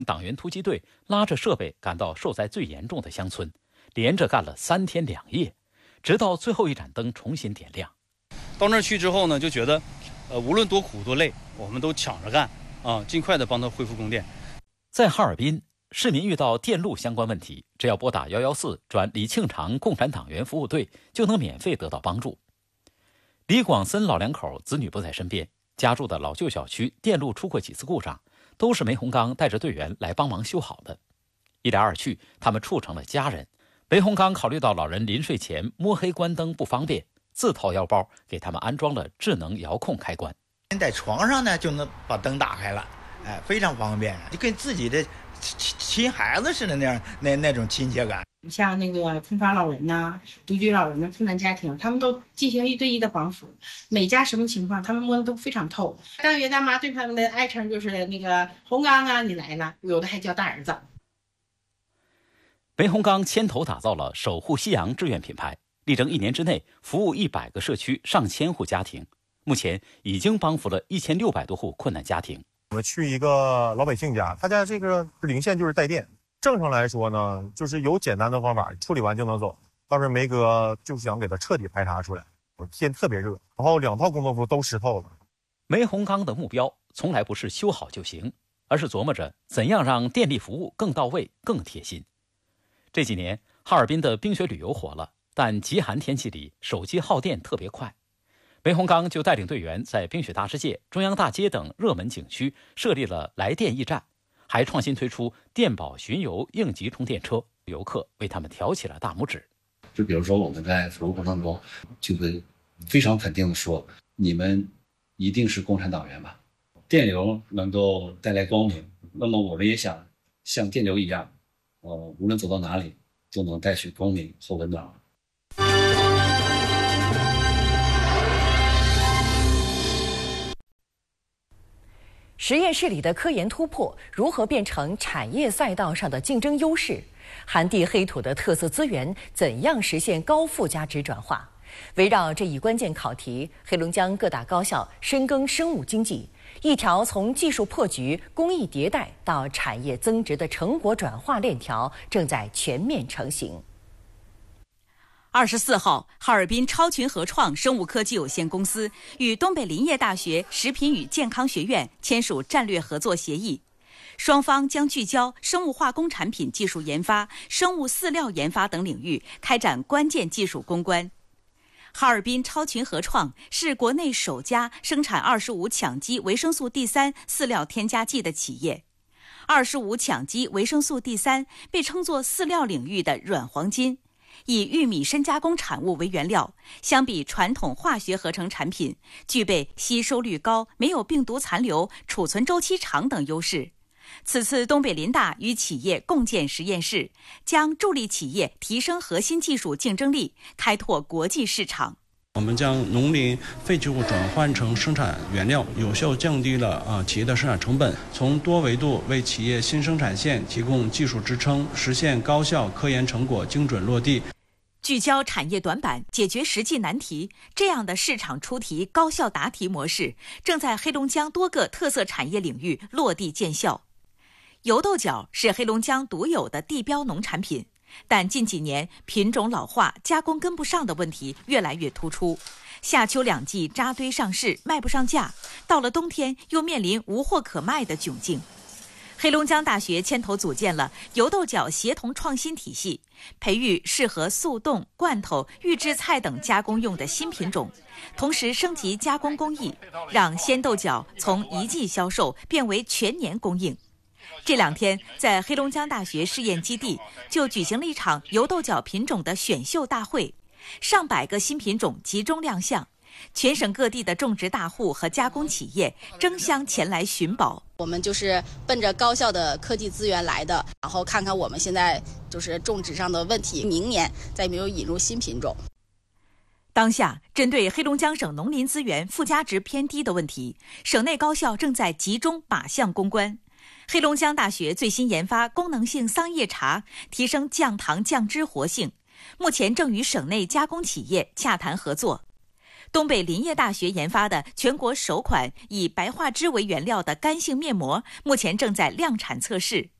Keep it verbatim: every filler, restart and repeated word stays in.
党员突击队拉着设备赶到受灾最严重的乡村，连着干了三天两夜，直到最后一盏灯重新点亮。 到那儿去之后呢，就觉得，呃，无论多苦多累，我们都抢着干啊，尽快的帮他恢复供电。 在哈尔滨，市民遇到电路相关问题，只要拨打一一四转李庆长共产党员服务队，就能免费得到帮助。李广森老两口子女不在身边，家住的老旧小区电路出过几次故障，都是梅洪刚带着队员来帮忙修好的。一来二去，他们处成了家人。梅洪刚考虑到老人临睡前摸黑关灯不方便，自掏腰包给他们安装了智能遥控开关。 在床上呢就能把灯打开了，哎，非常方便，就跟自己的亲亲孩子似的那样那那种亲切感。 像那个空巢老人呐、啊、独居老人的困难家庭，他们都进行一对一的帮扶，每家什么情况他们摸的都非常透。当袁大妈对他们的爱称就是那个洪刚啊，你来了，有的还叫大儿子。 梅洪刚牵头打造了守护夕阳志愿品牌，力争一年之内服务一百个社区上千户家庭，目前已经帮扶了一千六百多户困难家庭。 我们去一个老百姓家，他家这个零线就是带电，正常来说呢，就是有简单的方法处理完就能走。当时梅哥就想给他彻底排查出来，我天特别热，然后两套工作服都湿透了。 梅洪刚的目标从来不是修好就行，而是琢磨着怎样让电力服务更到位、更贴心。这几年哈尔滨的冰雪旅游火了，但极寒天气里手机耗电特别快。梅洪刚就带领队员在冰雪大世界、中央大街等热门景区设立了来电驿站，还创新推出电宝巡游应急充电车，游客为他们挑起了大拇指。 就比如说我们在服务过程中就会非常肯定的说，你们一定是共产党员吧？电流能够带来光明，那么我们也想像电流一样，呃，无论走到哪里都能带去光明和温暖。 实验室里的科研突破如何变成产业赛道上的竞争优势？寒地黑土的特色资源怎样实现高附加值转化？围绕这一关键考题，黑龙江各大高校深耕生物经济，一条从技术破局、工艺迭代到产业增值的成果转化链条正在全面成型。 二十四号，哈尔滨超群合创生物科技有限公司与东北林业大学食品与健康学院签署战略合作协议，双方将聚焦生物化工产品技术研发、生物饲料研发等领域，开展关键技术攻关。哈尔滨超群合创是国内首家生产二十五羟基维生素 D 三 饲料添加剂的企业。二十五羟基维生素 D 三 被称作饲料领域的软黄金。以玉米深加工产物为原料，相比传统化学合成产品，具备吸收率高、没有病毒残留、储存周期长等优势。此次东北林大与企业共建实验室，将助力企业提升核心技术竞争力，开拓国际市场。 我们将农林废弃物转换成生产原料，有效降低了啊企业的生产成本，从多维度为企业新生产线提供技术支撑，实现高效科研成果精准落地。 聚焦产业短板，解决实际难题，这样的市场出题、高效答题模式正在黑龙江多个特色产业领域落地见效。油豆角是黑龙江独有的地标农产品，但近几年品种老化、加工跟不上的问题越来越突出，夏秋两季扎堆上市，卖不上价，到了冬天又面临无货可卖的窘境。黑龙江大学牵头组建了油豆角协同创新体系，培育适合速冻、罐头、预制菜等加工用的新品种，同时升级加工工艺，让鲜豆角从一季销售变为全年供应。这两天，在黑龙江大学试验基地就举行了一场油豆角品种的选秀大会，上百个新品种集中亮相，全省各地的种植大户和加工企业争相前来寻宝。 我们就是奔着高校的科技资源来的，然后看看我们现在就是种植上的问题，明年再没有引入新品种。 当下，针对黑龙江省农林资源附加值偏低的问题，省内高校正在集中靶向攻关。黑龙江大学最新研发功能性桑叶茶，提升降糖降脂活性，目前正与省内加工企业洽谈合作。 东北林业大学研发的全国首款以白桦脂为原料的干性面膜，目前正在量产测试。